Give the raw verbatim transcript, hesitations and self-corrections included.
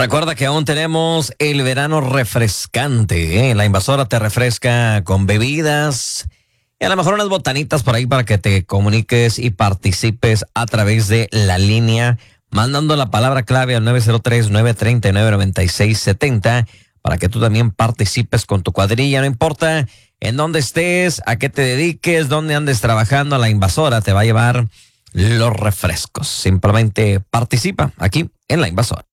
Recuerda que aún tenemos el verano refrescante, ¿eh? La Invasora te refresca con bebidas y a lo mejor unas botanitas por ahí para que te comuniques y participes a través de la línea, mandando la palabra clave al nueve cero tres, nueve tres nueve, nueve seis siete cero para que tú también participes con tu cuadrilla. No importa en dónde estés, a qué te dediques, dónde andes trabajando, la Invasora te va a llevar los refrescos. Simplemente participa aquí en La Invasora.